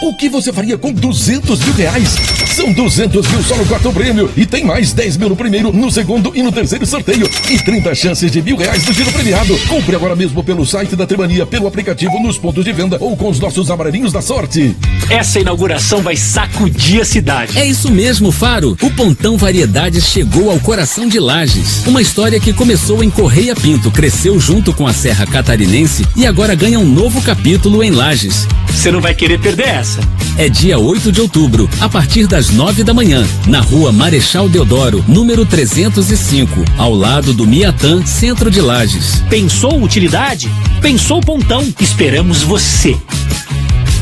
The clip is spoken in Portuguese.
O que você faria com 200 mil reais? São 200 mil só no quarto prêmio. E tem mais 10 mil no primeiro, no segundo e no terceiro sorteio. E 30 chances de R$1.000 no giro premiado. Compre agora mesmo pelo site da Trimania, pelo aplicativo, nos pontos de venda ou com os nossos amarelinhos da sorte. Essa inauguração vai sacudir a cidade. É isso mesmo, Faro. O Pontão Variedades chegou ao coração de Lages. Uma história que começou em Correia Pinto, cresceu junto com a Serra Catarinense e agora ganha um novo capítulo em Lages. Você não vai querer perder essa. É dia 8 de outubro, a partir das 9 da manhã, na rua Marechal Deodoro, número 305, ao lado do Miatã, centro de Lages. Pensou utilidade? Pensou Pontão. Esperamos você.